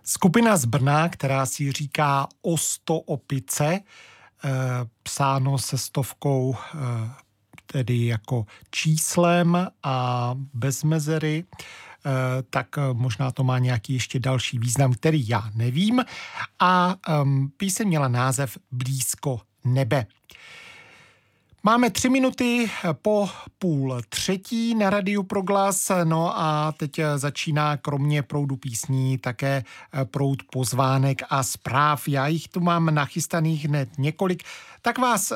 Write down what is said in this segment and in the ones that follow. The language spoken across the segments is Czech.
Skupina z Brna, která si říká Osto-Opice, psáno se stovkou, tedy jako číslem a bez mezery, tak možná to má nějaký ještě další význam, který já nevím. A píseň měla název Blízko nebe. Máme 3 minuty po 2:30 na Radiu Proglas, no a teď začíná kromě proudu písní také proud pozvánek a zpráv. Já jich tu mám nachystaných hned několik, tak vás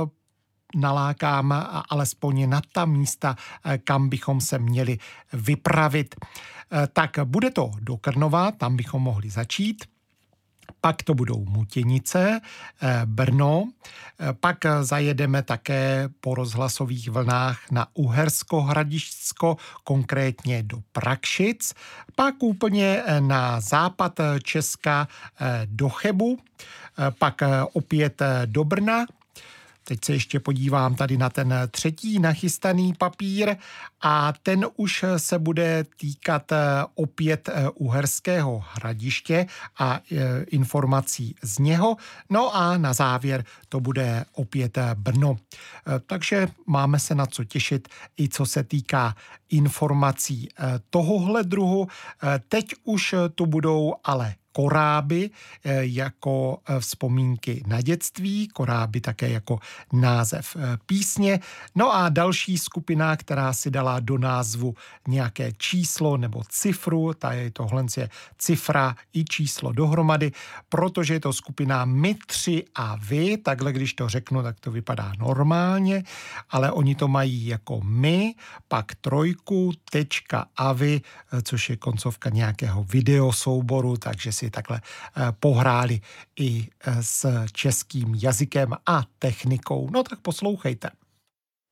nalákám alespoň na ta místa, kam bychom se měli vypravit. Tak bude to do Krnova, tam bychom mohli začít. Pak to budou Mutěnice, Brno, pak zajedeme také po rozhlasových vlnách na Uhersko Hradišťsko, konkrétně do Prakšic, pak úplně na západ Česka do Chebu, pak opět do Brna. Teď se ještě podívám tady na ten třetí nachystaný papír a ten už se bude týkat opět Uherského Hradiště a informací z něho. No a na závěr to bude opět Brno. Takže máme se na co těšit, i co se týká informací tohohle druhu. Teď už tu budou ale Koráby jako vzpomínky na dětství, Koráby také jako název písně. No a další skupina, která si dala do názvu nějaké číslo nebo cifru, tohle je cifra i číslo dohromady, protože je to skupina My tři a vy, takhle když to řeknu, tak to vypadá normálně, ale oni to mají jako my, pak trojku, tečka a vy, což je koncovka nějakého videosouboru, takže si takhle pohráli i s českým jazykem a technikou. No tak poslouchejte.